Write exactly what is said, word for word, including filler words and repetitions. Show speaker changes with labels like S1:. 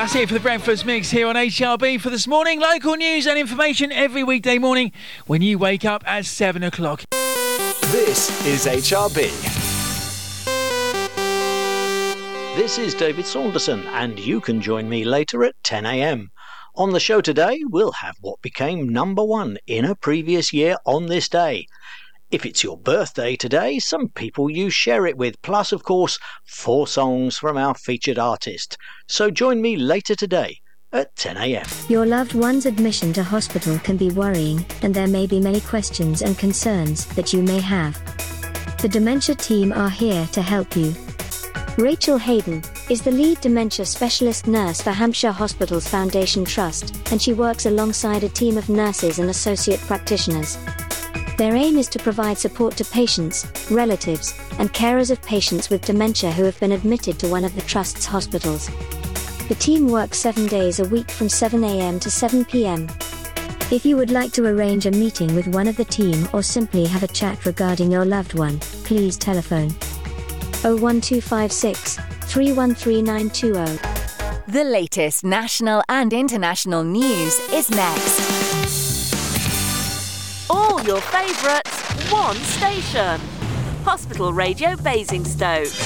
S1: That's it for the Breakfast Mix here on H R B for this morning. Local news and information every weekday morning when you wake up at seven o'clock.
S2: This is H R B.
S3: This is David Saunderson, and you can join me later at ten a.m. On the show today, we'll have what became number one in a previous year on this day. If it's your birthday today, some people you share it with, plus, of course, four songs from our featured artist. So join me later today at ten a.m.
S4: Your loved one's admission to hospital can be worrying, and there may be many questions and concerns that you may have. The Dementia team are here to help you. Rachel Hayden is the lead dementia specialist nurse for Hampshire Hospitals Foundation Trust, and she works alongside a team of nurses and associate practitioners. Their aim is to provide support to patients, relatives, and carers of patients with dementia who have been admitted to one of the Trust's hospitals. The team works seven days a week from seven a.m. to seven p.m. If you would like to arrange a meeting with one of the team or simply have a chat regarding your loved one, please telephone oh one two five six, three one three nine two oh.
S5: The latest national and international news is next.
S6: All your favourites, one station. Hospital Radio Basingstoke.